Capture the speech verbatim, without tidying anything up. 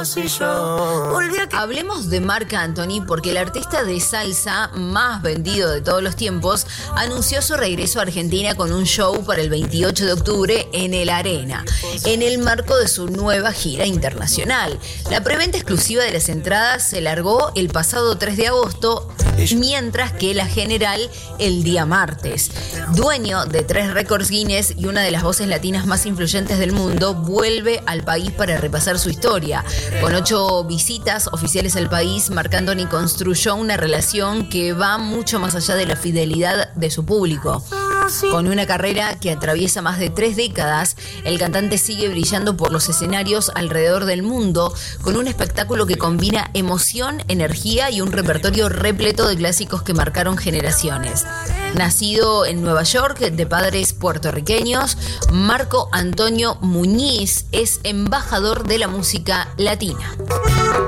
si yo volví a... Hablemos de Marc Anthony porque el artista de salsa más vendido de todos los tiempos anunció su regreso a Argentina con un show para el veintiocho de octubre en el Arena, en el marco de su nueva gira internacional. La preventa exclusiva de las entradas se largó el pasado tres de agosto, mientras que la general el día martes. Dueño de tres récords Guinness y una de las voces latinas más influyentes del mundo, vuelve al país para repasar su historia. Con ocho visitas oficiales al país, Marc Anthony construyó una relación que va mucho más allá de la fidelidad de su público. Con una carrera que atraviesa más de tres décadas, el cantante sigue brillando por los escenarios alrededor del mundo, con un espectáculo que combina emoción, energía y un repertorio repleto de clásicos que marcaron generaciones. Nacido en Nueva York, de padres puertorriqueños, Marco Antonio Muñiz es embajador de la música latina.